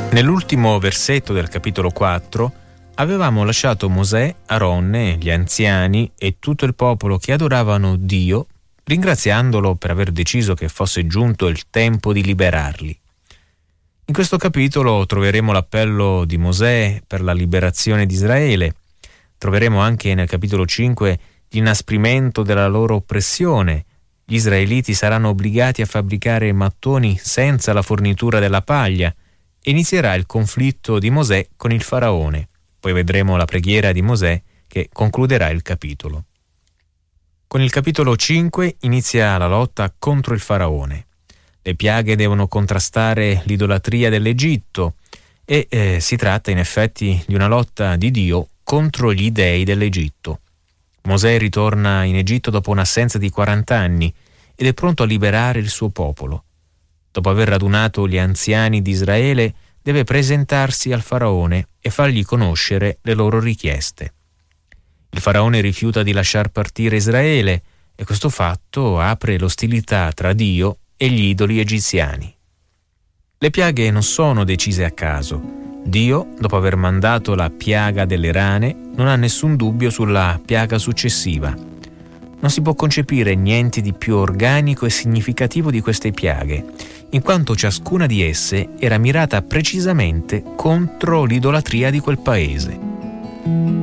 Nell'ultimo versetto del capitolo 4 avevamo lasciato Mosè, Aronne, gli anziani e tutto il popolo che adoravano Dio, ringraziandolo per aver deciso che fosse giunto il tempo di liberarli. In questo capitolo troveremo l'appello di Mosè per la liberazione di Israele. Troveremo anche nel capitolo 5 l'inasprimento della loro oppressione. Gli israeliti saranno obbligati a fabbricare mattoni senza la fornitura della paglia. Inizierà il conflitto di Mosè con il faraone. Poi vedremo la preghiera di Mosè che concluderà il capitolo. Con il capitolo 5 inizia la lotta contro il faraone. Le piaghe devono contrastare l'idolatria dell'Egitto e si tratta in effetti di una lotta di Dio contro gli dei dell'Egitto. Mosè ritorna in Egitto dopo un'assenza di 40 anni ed è pronto a liberare il suo popolo. Dopo aver radunato gli anziani di Israele, deve presentarsi al faraone e fargli conoscere le loro richieste. Il faraone rifiuta di lasciar partire Israele e questo fatto apre l'ostilità tra Dio e gli idoli egiziani. Le piaghe non sono decise a caso. Dio, dopo aver mandato la piaga delle rane, non ha nessun dubbio sulla piaga successiva. Non si può concepire niente di più organico e significativo di queste piaghe, in quanto ciascuna di esse era mirata precisamente contro l'idolatria di quel paese.